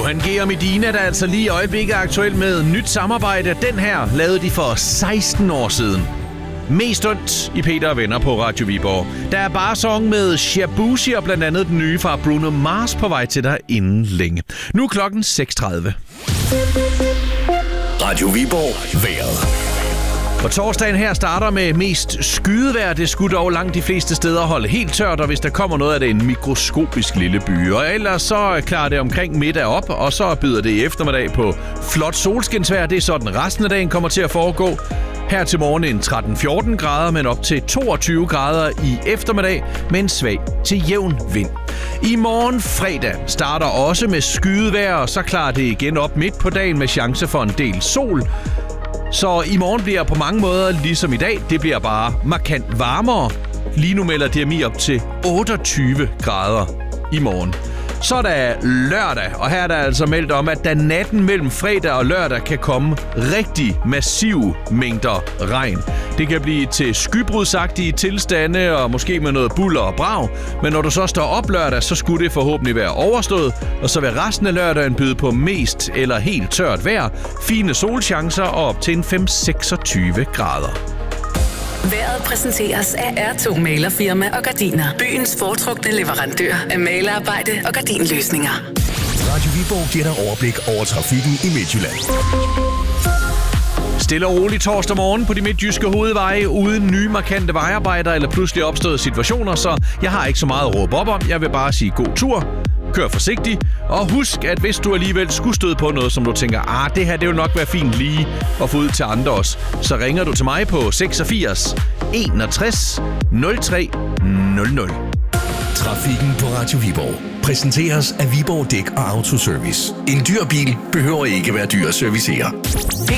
Johan G. og Medina, der altså lige i øjeblikket er aktuelt med nyt samarbejde. Den her lavede de for 16 år siden. Mest ondt i Peter og Venner på Radio Viborg. Der er bare song med Shabushi og blandt andet den nye fra Bruno Mars på vej til dig inden længe. Nu er klokken 6:30. Radio Viborg vejret. Og torsdagen her starter med mest skydevejr. Det skulle dog langt de fleste steder holde helt tørt, og hvis der kommer noget af det en mikroskopisk lille by. Og ellers så klarer det omkring middag op, og så byder det i eftermiddag på flot solskinsvejr. Det er sådan resten af dagen kommer til at foregå. Her til morgen en 13-14 grader, men op til 22 grader i eftermiddag med en svag til jævn vind. I morgen fredag starter også med skydevejr, og så klarer det igen op midt på dagen med chance for en del sol. Så i morgen bliver på mange måder ligesom i dag. Det bliver bare markant varmere. Lige nu melder DMI op til 28 grader i morgen. Så er der lørdag, og her er der altså meldt om, at der natten mellem fredag og lørdag kan komme rigtig massive mængder regn. Det kan blive til skybrudsagtige tilstande og måske med noget bulder og brag. Men når du så står op lørdag, så skulle det forhåbentlig være overstået. Og så vil resten af lørdagen byde på mest eller helt tørt vejr, fine solchancer og op til en 5-26 grader. Vejret præsenteres af R2 Malerfirma og Gardiner. Byens foretrukne leverandør af malerarbejde og gardinløsninger. Radio Viborg giver dig overblik over trafikken i Midtjylland. Stille og roligt torsdag morgen på de midtjyske hovedveje uden nye markante vejarbejder eller pludselig opståede situationer, så jeg har ikke så meget at råbe op om. Jeg vil bare sige god tur. Kør forsigtigt, og husk, at hvis du alligevel skulle støde på noget, som du tænker, det her det vil nok være fint lige at få ud til andre også, så ringer du til mig på 86 61 03 00. Trafikken på Radio Viborg præsenteres af Viborg Dæk og Autoservice. En dyr bil behøver ikke være dyr at servicere.